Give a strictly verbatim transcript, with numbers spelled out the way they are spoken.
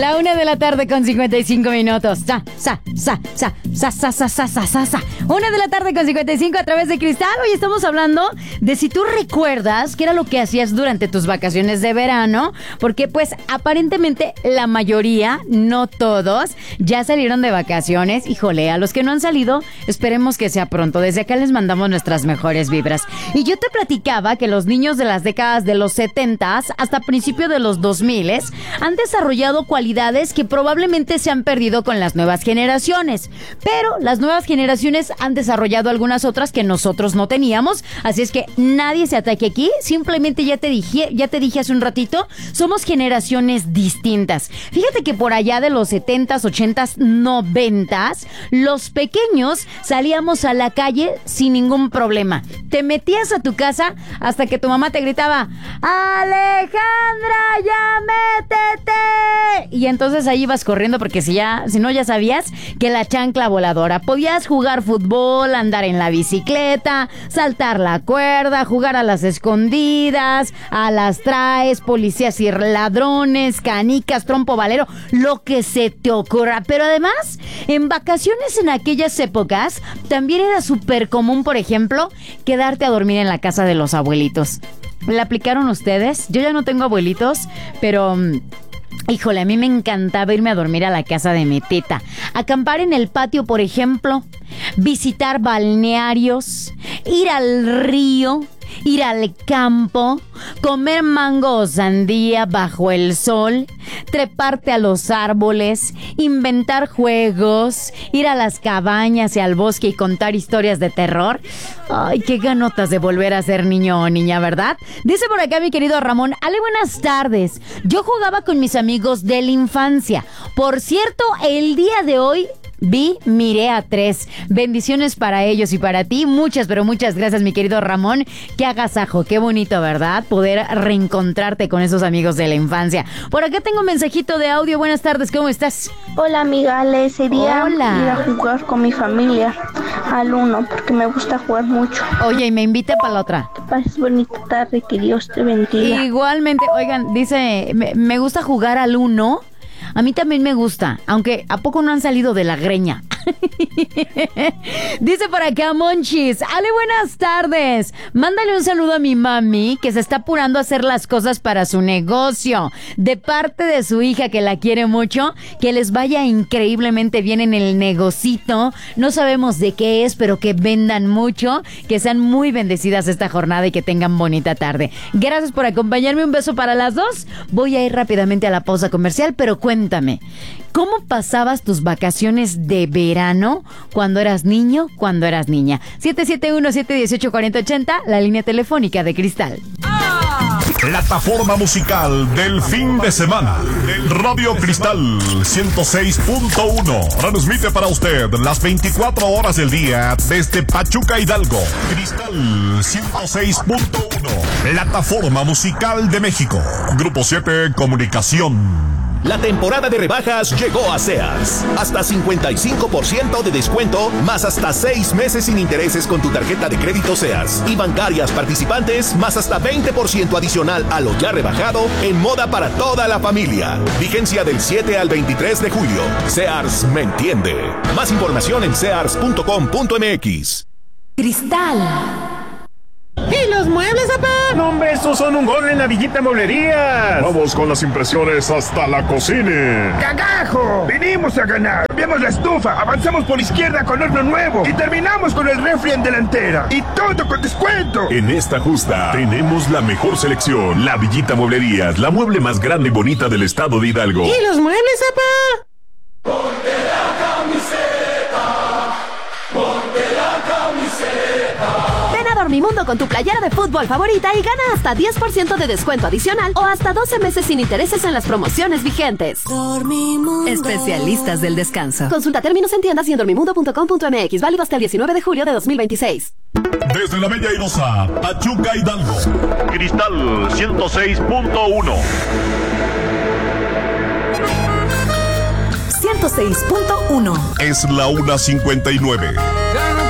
La una de la tarde con cincuenta y cinco minutos. Sa, sa, sa, sa, sa, sa, sa, sa, sa, sa, sa. Una de la tarde con cincuenta y cinco a través de Cristal. Hoy estamos hablando de si tú recuerdas qué era lo que hacías durante tus vacaciones de verano. Porque pues aparentemente la mayoría, no todos, ya salieron de vacaciones. Híjole, a los que no han salido, esperemos que sea pronto. Desde acá les mandamos nuestras mejores vibras. Y yo te platicaba que los niños de las décadas de los setentas hasta principio de los dos miles han desarrollado cualidades que probablemente se han perdido con las nuevas generaciones. Pero las nuevas generaciones han desarrollado algunas otras que nosotros no teníamos. Así es que nadie se ataque aquí. Simplemente ya te dije, ya te dije hace un ratito, somos generaciones distintas. Fíjate que por allá de los setentas, ochentas, noventas, los pequeños salíamos a la calle sin ningún problema. Te metías a tu casa hasta que tu mamá te gritaba: ¡Alejandra, ya métete! Y entonces ahí ibas corriendo porque si ya, si no ya sabías que la chancla voladora. Podías jugar fútbol, andar en la bicicleta, saltar la cuerda, jugar a las escondidas, a las traes, policías y ladrones, canicas, trompo valero, lo que se te ocurra. Pero además, en vacaciones en aquellas épocas, también era súper común, por ejemplo, quedarte a dormir en la casa de los abuelitos. ¿La aplicaron ustedes? Yo ya no tengo abuelitos, pero... híjole, a mí me encantaba irme a dormir a la casa de mi tita. Acampar en el patio, por ejemplo. Visitar balnearios. Ir al río. Ir al campo, comer mango o sandía bajo el sol, treparte a los árboles, inventar juegos, ir a las cabañas y al bosque y contar historias de terror. Ay, qué ganotas de volver a ser niño o niña, ¿verdad? Dice por acá mi querido Ramón: Ale, buenas tardes. Yo jugaba con mis amigos de la infancia. Por cierto, el día de hoy vi, miré a tres. Bendiciones para ellos y para ti. Muchas, pero muchas gracias, mi querido Ramón. Qué agasajo, qué bonito, ¿verdad? Poder reencontrarte con esos amigos de la infancia. Por acá tengo un mensajito de audio. Buenas tardes, ¿cómo estás? Hola, amiga Ale. Sería Hola. ir a jugar con mi familia al uno, porque me gusta jugar mucho. Oye, y me invita para la otra. Que pases bonita tarde, que Dios te bendiga. Igualmente, oigan, dice, me, me gusta jugar al uno. A mí también me gusta, aunque ¿a poco no han salido de la greña? Dice por acá Monchis: Ale, buenas tardes. Mándale un saludo a mi mami, que se está apurando a hacer las cosas para su negocio. De parte de su hija, que la quiere mucho. Que les vaya increíblemente bien en el negocito. No sabemos de qué es, pero que vendan mucho. Que sean muy bendecidas esta jornada y que tengan bonita tarde. Gracias por acompañarme. Un beso para las dos. Voy a ir rápidamente a la pausa comercial, pero cuéntame, ¿cómo pasabas tus vacaciones de verano cuando eras niño, cuando eras niña? siete siete uno, siete uno ocho, cuatro cero ocho cero, la línea telefónica de Cristal. Plataforma musical del fin de semana. Radio Cristal ciento seis punto uno transmite para usted las veinticuatro horas del día desde Pachuca, Hidalgo. Cristal ciento seis punto uno, Plataforma musical de México. Grupo siete Comunicación. La temporada de rebajas llegó a Sears. Hasta cincuenta y cinco por ciento de descuento, más hasta seis meses sin intereses con tu tarjeta de crédito Sears. Y bancarias participantes, más hasta veinte por ciento adicional a lo ya rebajado en moda para toda la familia. Vigencia del siete al veintitrés de julio. Sears me entiende. Más información en sears punto com punto m x. Cristal. ¿Y los muebles, papá? No, hombre, estos son un gol en la Villita Mueblerías. Vamos con las impresiones hasta la cocina. ¡Cagajo! Venimos a ganar. Cambiamos la estufa, avanzamos por izquierda con horno nuevo y terminamos con el refri en delantera. Y todo con descuento. En esta justa tenemos la mejor selección. La Villita Mueblerías, la mueble más grande y bonita del estado de Hidalgo. ¿Y los muebles, papá? Ponte la camiseta, ponte la camiseta. Dormimundo con tu playera de fútbol favorita y gana hasta diez por ciento de descuento adicional o hasta doce meses sin intereses en las promociones vigentes. Dormimundo. Especialistas del descanso. Consulta términos en tiendas y en dormimundo punto com punto m x. Válido hasta el diecinueve de julio de dos mil veintiséis. Desde la Bella Airosa, Pachuca, Hidalgo. Cristal ciento seis punto uno. ciento seis punto uno. Es la una cincuenta y nueve.